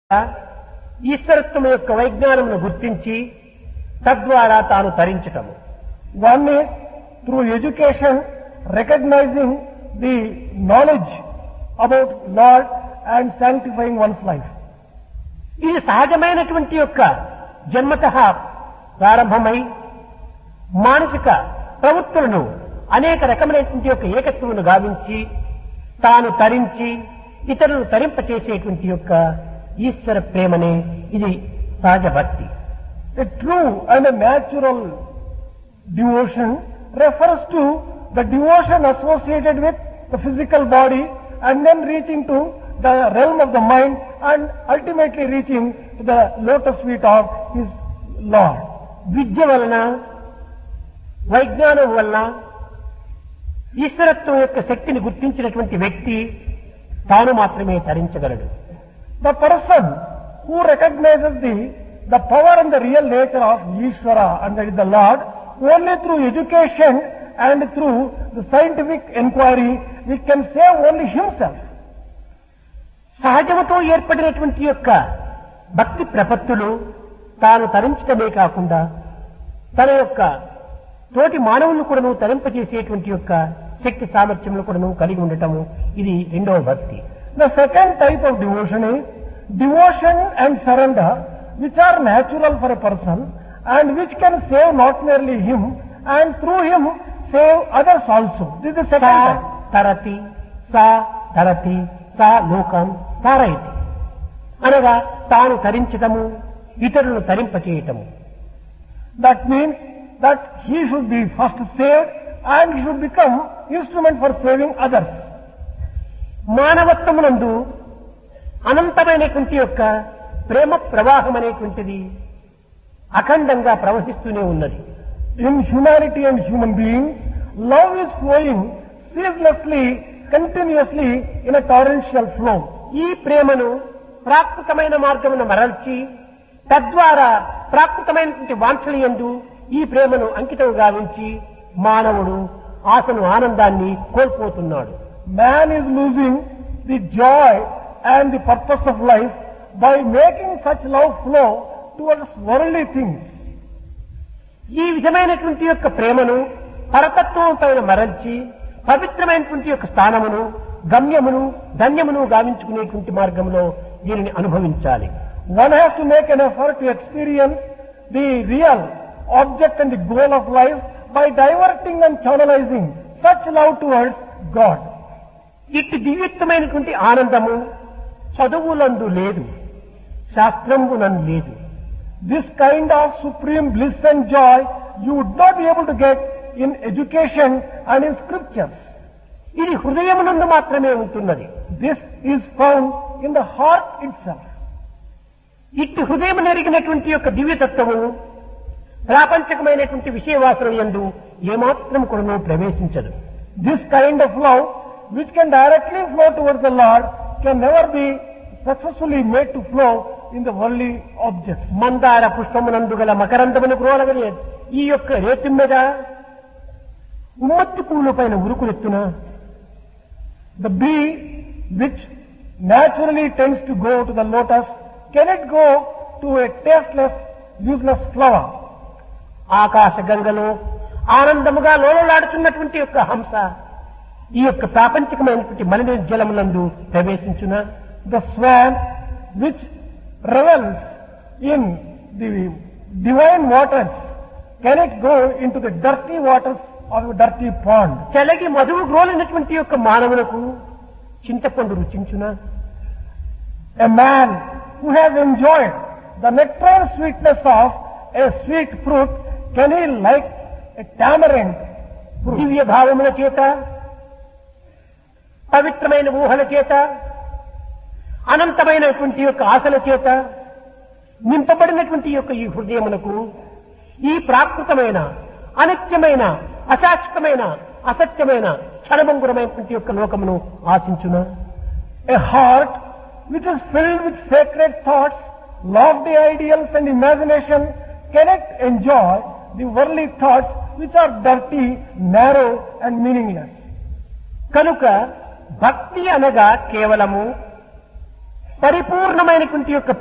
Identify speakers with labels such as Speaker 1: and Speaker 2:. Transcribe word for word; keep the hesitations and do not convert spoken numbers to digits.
Speaker 1: ఈశ్వరత్వం యొక్క వైజ్ఞానమును గుర్తించి తద్వారా తాను తరించటము.
Speaker 2: One is through education, recognizing the knowledge about Lord and sanctifying one's life.
Speaker 1: ఇది సహజమైనటువంటి యొక్క జన్మతః ప్రారంభమై మానసిక ప్రవృత్తులను అనేక రకమైనటువంటి యొక్క ఏకత్వమును గావించి తాను తరించి ఇతరులను తరింపచేసేటువంటి యొక్క ఈశ్వర ప్రేమనే ఇది సహజ భక్తి.
Speaker 2: A true and a natural devotion refers to the devotion associated with the physical body and then reaching to the realm of the mind and ultimately reaching to the lotus feet of his Lord.
Speaker 1: విద్య వలన వైజ్ఞానం వలన ఈశ్వరత్వం యొక్క శక్తిని గుర్తించినటువంటి వ్యక్తి తాను మాత్రమే తరించగలడు.
Speaker 2: The person who recognizes the the power and the real nature of Ishvara, and that is the Lord, only through education and through the scientific inquiry, we can save only himself.
Speaker 1: సహజముతో ఏర్పడినటువంటి యొక్క భక్తి ప్రపత్తులు తాను తరించటమే కాకుండా తన యొక్క తోటి మానవులను కూడాను తరింపజేసేటువంటి యొక్క శక్తి సామర్థ్యములు కూడాను కలిగి ఉండటము ఇది రెండవ భక్తి.
Speaker 2: The second type of devotion is devotion and surrender, which are natural for a person and which can save not merely him and through him save others also. This is the second
Speaker 1: saw
Speaker 2: type.
Speaker 1: తరతి సా తరతి సా లోకం తారయతి అనగా తాను తరించటము ఇతరులను తరింపచేయటము.
Speaker 2: That means that he should be first saved and he should become instrument for saving others.
Speaker 1: మానవత్వమునందు అనంతమైనటువంటి యొక్క ప్రేమ ప్రవాహం అనేటువంటిది అఖండంగా ప్రవహిస్తూనే ఉన్నది.
Speaker 2: In humanity and human beings, love is flowing ceaselessly, continuously in a torrential flow.
Speaker 1: ఈ ప్రేమను ప్రాకృతమైన మార్గమును మరల్చి తద్వారా ప్రాకృతమైనటువంటి వాంఛనయందు ఈ ప్రేమను అంకితం గావించి మానవుడు ఆసను ఆనందాన్ని కోల్పోతున్నాడు.
Speaker 2: Man is losing the joy and the purpose of life by making such love flow towards worldly things.
Speaker 1: ఈ విధమైనటువంటి యొక్క ప్రేమను పరతత్వం పైన మరల్చి పవిత్రమైనటువంటి యొక్క స్థానమును గమ్యమును ధన్యమును గావించుకునేటువంటి మార్గంలో దీనిని అనుభవించాలి.
Speaker 2: One has to make an effort to experience the real object and the goal of life by diverting and channelizing such love towards God.
Speaker 1: ఇట్టి దివ్యత్వమైనటువంటి ఆనందము చదువులందు లేదు, శాస్త్రంబునందు లేదు.
Speaker 2: This kind of supreme bliss and joy you would not be able to get in education and in scriptures.
Speaker 1: ఇది హృదయమునందు మాత్రమే ఉంటున్నది.
Speaker 2: This is found in the heart itself.
Speaker 1: ఇట్టి హృదయం నెరిగినటువంటి యొక్క దివ్యతత్వము ప్రాపంచకమైనటువంటి విషయవాసన యందు ఏమాత్రం కూడా ప్రవేశించదు.
Speaker 2: This kind of love which can directly flow towards the Lord can never be successfully made to flow in the worldly objects.
Speaker 1: మందార పుష్పమునందు గల మకరందమును గ్రోలగలి ఈ యొక్క రేతి మీద ఉమ్మత్తి పూల పైన ఉరుకులెత్తున
Speaker 2: The bee which naturally tends to go to the lotus, can it go to a tasteless, useless flower?
Speaker 1: ఆకాశ గంగలో ఆనందముగా లోలలాడుతున్నటువంటి యొక్క హంస ఈ యొక్క ప్రాపంచికమైనటువంటి మలిన జలములందు ప్రవేశించున
Speaker 2: The swan which revels in the divine waters, can it go into the dirty waters of a dirty pond?
Speaker 1: చలగి మధువు గ్రోలినటువంటి యొక్క మానవులకు చింతపండు రుచించున
Speaker 2: A man who has enjoyed the nectar sweetness of a sweet fruit, can he like a tamarind fruit?
Speaker 1: దివ్య భావముల చేత పవిత్రమైన ఊహల చేత అనంతమైనటువంటి యొక్క ఆశల చేత నింపబడినటువంటి యొక్క ఈ హృదయమునకు ఈ ప్రాకృతమైన అనిత్యమైన అశాశ్వతమైన అసత్యమైన క్షణభంగురమైనటువంటి యొక్క లోకమును ఆశించున
Speaker 2: A heart which is filled with sacred thoughts, lofty ideals and imagination, cannot enjoy the worldly thoughts which are dirty, narrow and meaningless.
Speaker 1: కనుక భక్తి అనగా కేవలము పరిపూర్ణమైనటువంటి యొక్క